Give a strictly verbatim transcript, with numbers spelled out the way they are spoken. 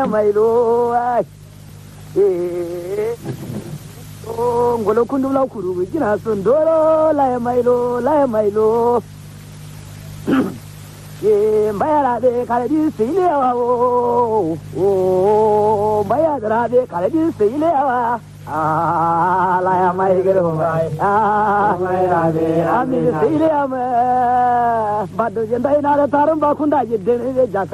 mailo eh oh ngolo kundu la kuru gina sun doro la mailo la mailo ye bayara de kare di sile wa o o bayara de kare di sile wa ah la ya mai gero ah bayara de ami sile ama badu jendai na tarum ba khunda jidde ne jaka